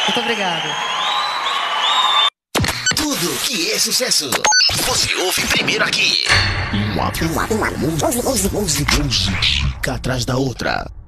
Muito obrigada. Tudo que é sucesso, você ouve primeiro aqui. Uma música atrás da outra.